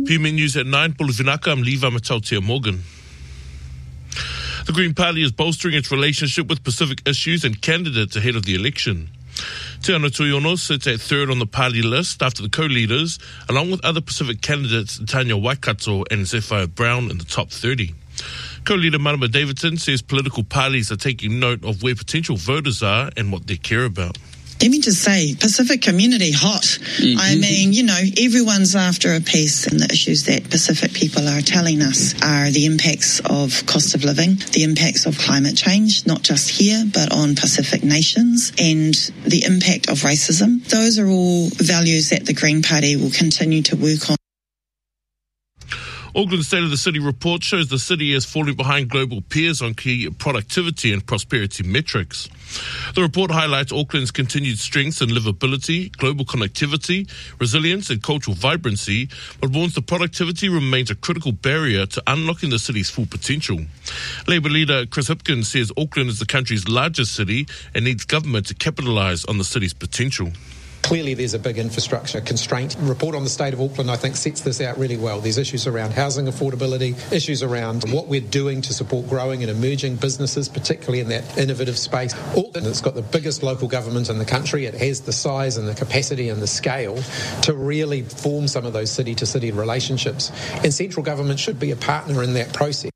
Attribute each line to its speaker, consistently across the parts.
Speaker 1: PMN News at 9, Puluvinaka, I'm Levi Matautia Morgan. The Green Party is bolstering its relationship with Pacific issues and candidates ahead of the election. Te Ano Tuiono sits at third on the party list after the co-leaders, along with other Pacific candidates Tanya Waikato and Zephyr Brown in the top 30. Co-leader Marama Davidson says political parties are taking note of where potential voters are and what they care about.
Speaker 2: Let me just say, Pacific community hot. Mm-hmm. I mean, everyone's after a piece, and the issues that Pacific people are telling us are the impacts of cost of living, the impacts of climate change, not just here, but on Pacific nations, and the impact of racism. Those are all values that the Green Party will continue to work on.
Speaker 1: Auckland State of the City report shows the city is falling behind global peers on key productivity and prosperity metrics. The report highlights Auckland's continued strengths in livability, global connectivity, resilience and cultural vibrancy, but warns the productivity remains a critical barrier to unlocking the city's full potential. Labour leader Chris Hipkins says Auckland is the country's largest city and needs government to capitalise on the city's potential.
Speaker 3: Clearly there's a big infrastructure constraint. The report on the state of Auckland, I think, sets this out really well. There's issues around housing affordability, issues around what we're doing to support growing and emerging businesses, particularly in that innovative space. Auckland has got the biggest local government in the country. It has the size and the capacity and the scale to really form some of those city-to-city relationships. And central government should be a partner in that process.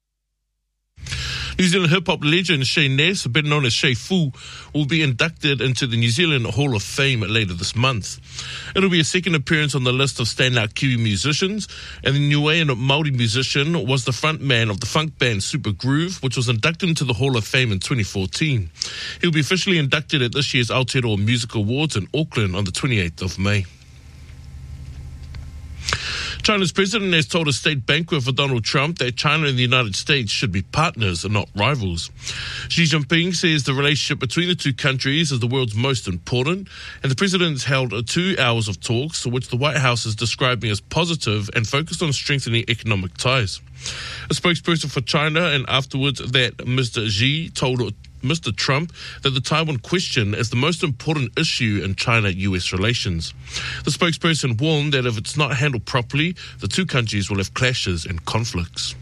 Speaker 1: New Zealand hip-hop legend Shay Ness, better known as Shay Fu, will be inducted into the New Zealand Hall of Fame later this month. It'll be a second appearance on the list of standout Kiwi musicians, and the Niuean Māori musician was the frontman of the funk band Super Groove, which was inducted into the Hall of Fame in 2014. He'll be officially inducted at this year's Aotearoa Music Awards in Auckland on the 28th of May. China's president has told a state banquet for Donald Trump that China and the United States should be partners and not rivals. Xi Jinping says the relationship between the two countries is the world's most important, and the president has held 2 hours of talks, which the White House is describing as positive and focused on strengthening economic ties. A spokesperson for China and afterwards that Mr. Xi told Mr. Trump that the Taiwan question is the most important issue in China-US relations. The spokesperson warned that if it's not handled properly, the two countries will have clashes and conflicts.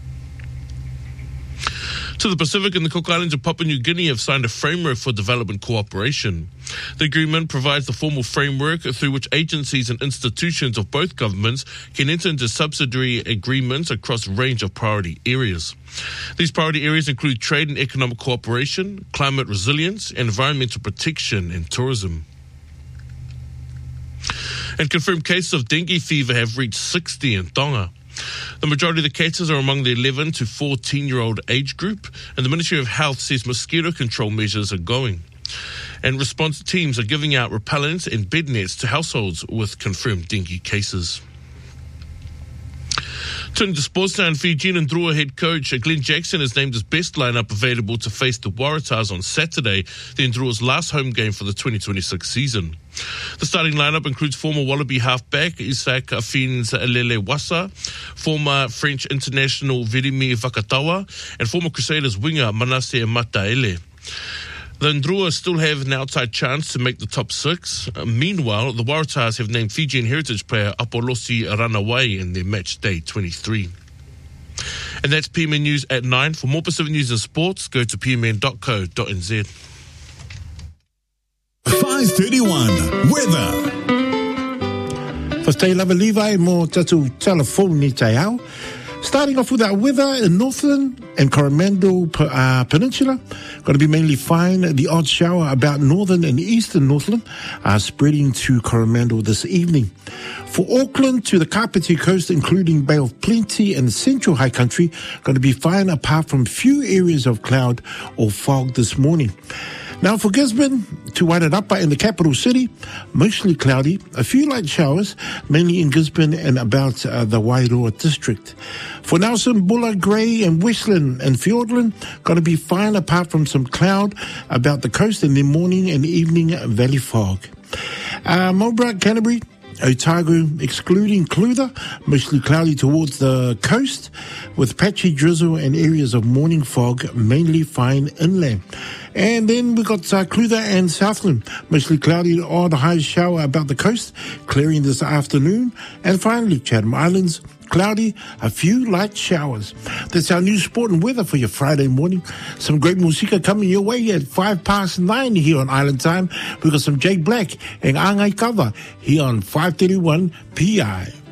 Speaker 1: To the Pacific and the Cook Islands of Papua New Guinea have signed a framework for development cooperation. The agreement provides the formal framework through which agencies and institutions of both governments can enter into subsidiary agreements across a range of priority areas. These priority areas include trade and economic cooperation, climate resilience, environmental protection, and tourism. And confirmed cases of dengue fever have reached 60 in Tonga. The majority of the cases are among the 11 to 14-year-old age group, and the Ministry of Health says mosquito control measures are going. And response teams are giving out repellents and bed nets to households with confirmed dengue cases. Turning to sports now, Fijian and Drua head coach Glenn Jackson has named his best lineup available to face the Waratahs on Saturday, the Ndrua's last home game for the 2026 season. The starting lineup includes former Wallaby halfback Isaac Afins Lelewasa, former French international Virimi Vakatawa, and former Crusaders winger Manasseh Mataele. The Ndrua still have an outside chance to make the top six. Meanwhile, the Waratahs have named Fijian heritage player Apolosi Ranaway in their match day 23. And that's PMN News at 9. For more Pacific news and sports, go to pmn.co.nz.
Speaker 4: 5:31 weather.
Speaker 5: First day, Lava Levi, more tatu telephone ni tai au. Starting off with our weather in Northland and Coromandel Peninsula. Going to be mainly fine. The odd shower about northern and eastern Northland spreading to Coromandel this evening. For Auckland to the Kapiti Coast, including Bay of Plenty and Central High Country, going to be fine apart from few areas of cloud or fog this morning. Now for Gisborne to Wairarapa in the capital city, mostly cloudy, a few light showers, mainly in Gisborne and about the Wairoa district. For Nelson, Bulla, Grey and Westland and Fiordland, going to be fine apart from some cloud about the coast in the morning and evening valley fog. Marlborough, Canterbury, Otago, excluding Clutha, mostly cloudy towards the coast with patchy drizzle and areas of morning fog, mainly fine inland. And then we got Clutha and Southland, mostly cloudy or the high shower about the coast, clearing this afternoon. And finally, Chatham Islands, cloudy, a few light showers. That's our new sport and weather for your Friday morning. Some great musika coming your way at 9:05 here on Island Time. We've got some Jake Black and Angai Kava here on 531 PI.